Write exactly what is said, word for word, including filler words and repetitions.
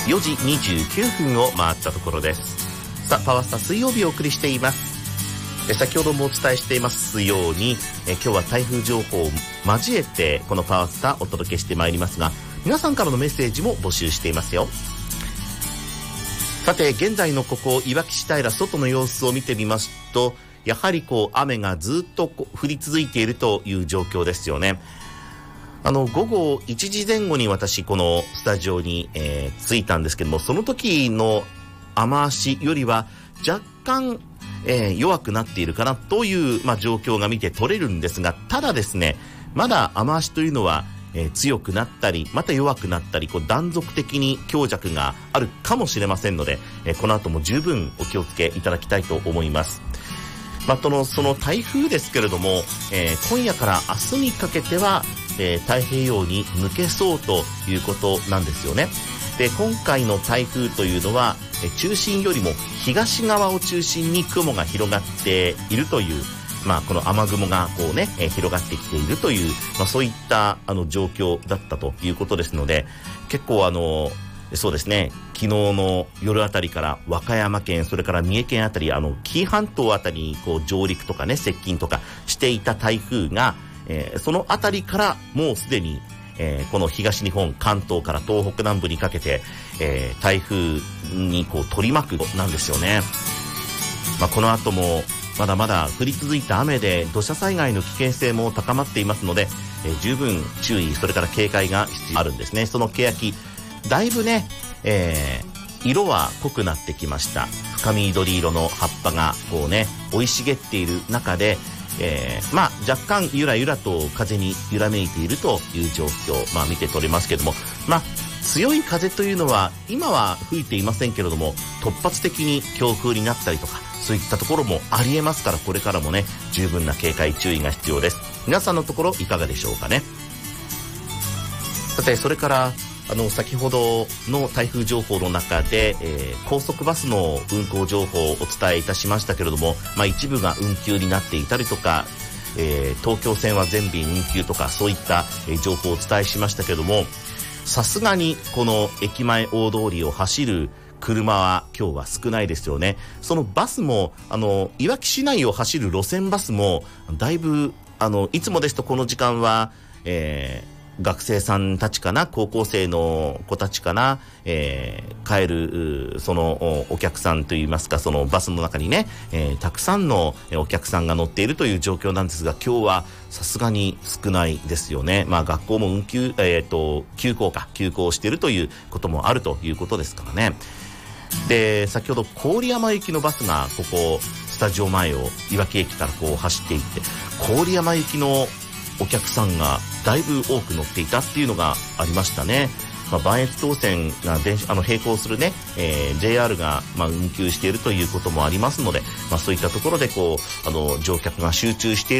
よじにじゅうきゅうふんを回ったところです。さあ、パワースタ水曜日をお送りしています。え先ほどもお伝えしていますように、え今日は台風情報を交えてこのパワースタお届けしてまいりますが、皆さんからのメッセージも募集していますよ。さて、現在のここいわき市平外の様子を見てみますと、やはりこう雨がずっとこう降り続いているという状況ですよね。あの午後いちじぜん後に私このスタジオに、えー、着いたんですけども、その時の雨足よりは若干、えー、弱くなっているかなという、まあ、状況が見て取れるんですが、ただですね、まだ雨足というのは、えー、強くなったりまた弱くなったり、こう断続的に強弱があるかもしれませんので、えー、この後も十分お気をつけいただきたいと思います。まあ、その、その台風ですけれども、えー、今夜から明日にかけてはえー、太平洋に抜けそうということなんですよね。で、今回の台風というのは、え中心よりも東側を中心に雲が広がっているという、まあ、この雨雲がこうね、えー、広がってきているという、まあ、そういったあの状況だったということですので、結構あのそうですね、昨日の夜あたりから和歌山県、それから三重県あたり、あの紀伊半島あたりにこう上陸とかね、接近とかしていた台風が、えー、そのあたりからもうすでに、えー、この東日本、関東から東北南部にかけて、えー、台風にこう取り巻くなんですよね。まあ、この後もまだまだ降り続いた雨で土砂災害の危険性も高まっていますので、えー、十分注意、それから警戒が必要あるんですね。その欅、だいぶね、えー、色は濃くなってきました。深緑色の葉っぱがこうね生い茂っている中で、えー、まあ若干ゆらゆらと風に揺らめいているという状況、まあ見て取れますけども、まあ強い風というのは今は吹いていませんけれども、突発的に強風になったりとかそういったところもありえますから、これからもね十分な警戒注意が必要です。皆さんのところいかがでしょうかね。さて、それからあの先ほどの台風情報の中で、えー、高速バスの運行情報をお伝えいたしましたけれども、まあ、一部が運休になっていたりとか、えー、東京線は全便運休とかそういった、えー、情報をお伝えしましたけれども、さすがにこの駅前大通りを走る車は今日は少ないですよね。そのバスもあのいわき市内を走る路線バスもだいぶあのいつもですとこの時間は、えー学生さんたちかな、高校生の子たちかな、えー、帰るそのお客さんといいますか、そのバスの中にね、えー、たくさんのお客さんが乗っているという状況なんですが、今日はさすがに少ないですよね。まあ学校も運休、えーと休校か休校しているということもあるということですからね。で、先ほど郡山行きのバスがここスタジオ前をいわき駅からこう走っていって、郡山行きのお客さんがだいぶ多く乗っていたっていうのがありましたね。まあ、磐越東線が電あの並行するね、えー、ジェイアール が、まあ、運休しているということもありますので、まあ、そういったところでこうあの乗客が集中している